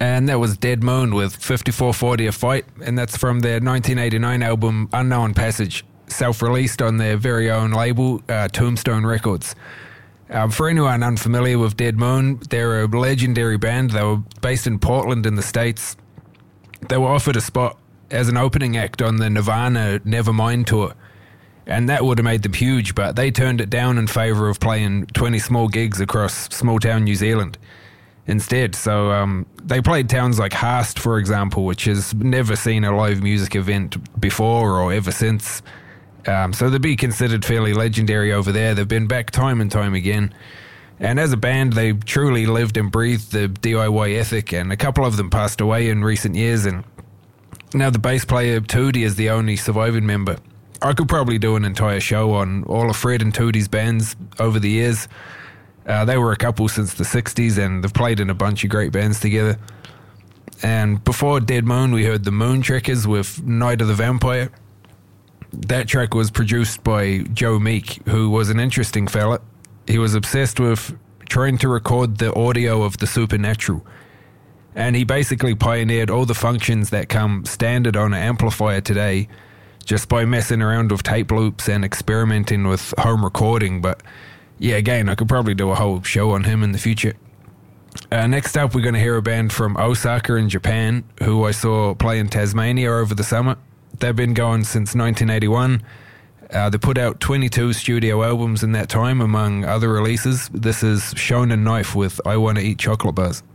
And that was Dead Moon with 5440 A Fight, and that's from their 1989 album Unknown Passage, self-released on their very own label, Tombstone Records. For anyone unfamiliar with Dead Moon, they're a legendary band. They were based in Portland in the States. They were offered a spot as an opening act on the Nirvana Nevermind tour, and that would have made them huge, but they turned it down in favour of playing 20 small gigs across small-town New Zealand instead. So they played towns like Haast, for example, which has never seen a live music event before or ever since. So they'd be considered fairly legendary over there. They've been back time and time again. And as a band, they truly lived and breathed the DIY ethic, and a couple of them passed away in recent years, and now the bass player, Tootie, is the only surviving member. I could probably do an entire show on all of Fred and Tootie's bands over the years. They were a couple since the 60s, and they've played in a bunch of great bands together. And before Dead Moon, we heard the Moontrekkers with Night of the Vampire. That track was produced by Joe Meek, who was an interesting fella. He was obsessed with trying to record the audio of the supernatural. And he basically pioneered all the functions that come standard on an amplifier today just by messing around with tape loops and experimenting with home recording. But yeah, again, I could probably do a whole show on him in the future. Next up, we're going to hear a band from Osaka in Japan, who I saw play in Tasmania over the summer. They've been going since 1981. They put out 22 studio albums in that time, among other releases. This is Shonen Knife with I Wanna Eat Chocolate Bars.